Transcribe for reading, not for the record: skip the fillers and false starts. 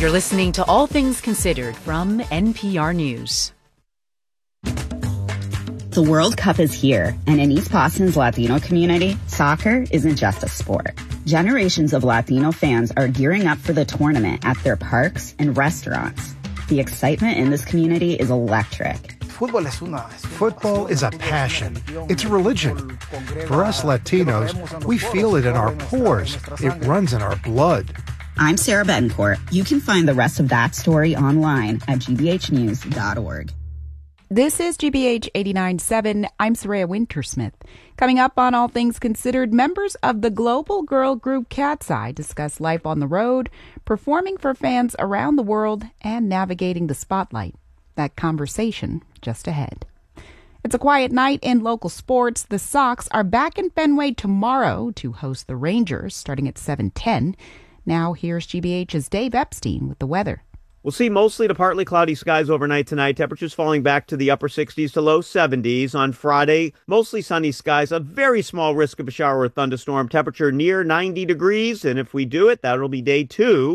You're listening to All Things Considered from NPR News. The World Cup is here, and in East Boston's Latino community, soccer isn't just a sport. Generations of Latino fans are gearing up for the tournament at their parks and restaurants. The excitement in this community is electric. Football is a passion. It's a religion. For us Latinos, we feel it in our pores. It runs in our blood. I'm Sarah Betancourt. You can find the rest of that story online at gbhnews.org. This is GBH 89.7. I'm Soraya Wintersmith. Coming up on All Things Considered, members of the global girl group Cat's Eye discuss life on the road, performing for fans around the world, and navigating the spotlight. That conversation just ahead. It's a quiet night in local sports. The Sox are back in Fenway tomorrow to host the Rangers, starting at 7:10. Now here's GBH's Dave Epstein with the weather. We'll see mostly to partly cloudy skies overnight tonight. Temperatures falling back to the upper 60s to low 70s. On Friday, mostly sunny skies, a very small risk of a shower or thunderstorm. Temperature near 90 degrees. And if we do it, that'll be day 2.